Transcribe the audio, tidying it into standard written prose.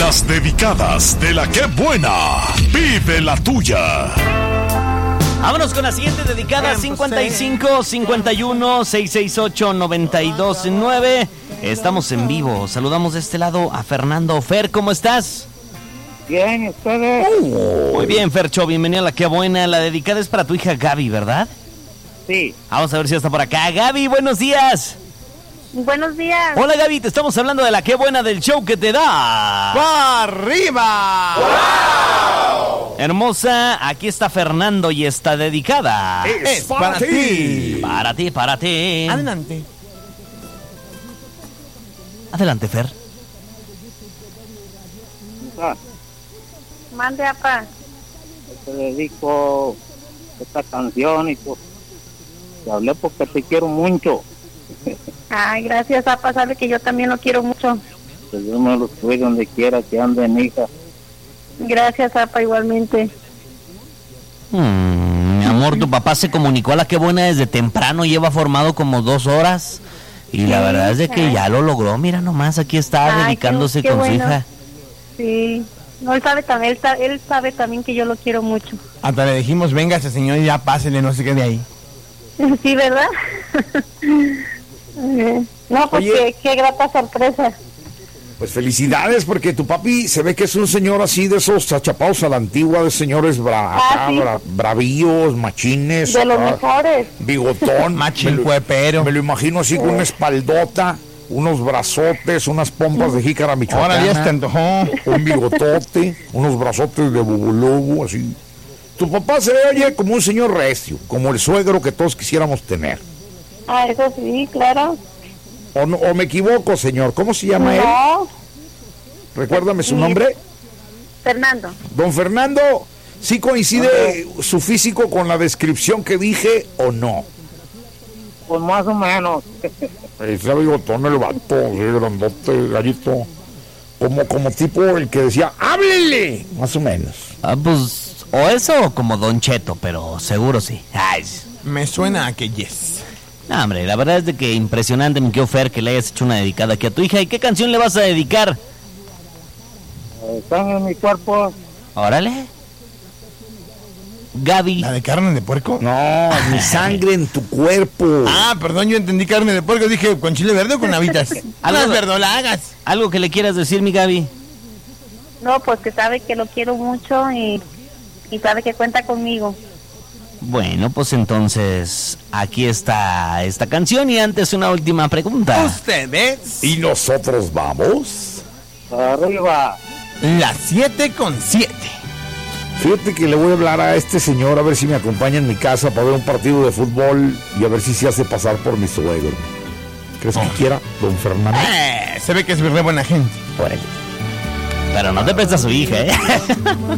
Las dedicadas de la que buena. Vive la tuya. Vámonos con la siguiente dedicada, 55 51 668 929. Estamos en vivo. Saludamos de este lado a Fernando. Fer, ¿cómo estás? Bien, ¿ustedes? Muy bien, Fercho, bienvenida a la que buena. La dedicada es para tu hija Gaby, ¿verdad? Sí. Vamos a ver si está por acá. Gaby, buenos días. Buenos días. Hola, Gaby, te estamos hablando de la que buena del show que te da. ¡Arriba! ¡Wow! Hermosa, aquí está Fernando y está dedicada. Es para ti. Para ti, para ti. Adelante. Adelante, Fer. Mande, apa. Te dedico esta canción y pues te hablé porque te quiero mucho. Ay, gracias, apa. Sabe que yo también lo quiero mucho. Que Dios me los cuide donde quiera que anden, hija. Gracias, apa, igualmente. Mi amor, tu papá se comunicó a la que buena desde temprano. Lleva formado como 2 horas. Y la verdad es de que ya lo logró. Mira nomás, aquí está dedicándose qué con su bueno. hija. Sí. No, él sabe también, él sabe también que yo lo quiero mucho. Hasta le dijimos, venga ese señor y ya pásele, no se quede ahí. Sí, ¿verdad? No, pues Oye. qué grata sorpresa. Pues felicidades, porque tu papi se ve que es un señor así de esos achapados a la antigua, de señores sí. bravíos, machines. De los acá, mejores. bigotón. Machín me cuepero. lo imagino así con una espaldota, unos brazotes, unas pompas de jícara michoacana. Ahora ya te antojó. Un bigotote, unos brazotes de bubulubu, así. Tu papá se ve, oye, como un señor recio, como el suegro que todos quisiéramos tener. Ah, eso sí, claro. ¿O me equivoco, señor? ¿Cómo se llama él? No, Recuérdame su nombre. Fernando. Don Fernando, ¿sí coincide su físico con la descripción que dije o no? Pues más o menos. Ese bigotón, el vato, grandote, gallito. Como tipo el que decía, ¡háblele! Más o menos. Ah, pues, o eso o como Don Cheto, pero seguro sí. Ay, Me suena a que yes. no, hombre, la verdad es de que impresionante, mi querido Fer, que le hayas hecho una dedicada aquí a tu hija. ¿Y qué canción le vas a dedicar? Están en mi cuerpo. Órale. Gaby. ¿La de carne de puerco? No, mi sangre en tu cuerpo. Ah, perdón, yo entendí carne de puerco. Dije, ¿con chile verde o con habitas? Las verdolagas. ¿Algo que le quieras decir, mi Gaby? No, pues que sabe que lo quiero mucho y sabe que cuenta conmigo. Bueno, pues entonces aquí está esta canción y antes una última pregunta. ¿Ustedes? ¿Y nosotros vamos? Arriba. Las 7:07. Fíjate que le voy a hablar a este señor a ver si me acompaña en mi casa para ver un partido de fútbol y a ver si se hace pasar por mi suegro. ¿Crees que quiera, don Fernando? Se ve que es re buena gente. Órale. Pero no te prestas a su hija, ¿eh?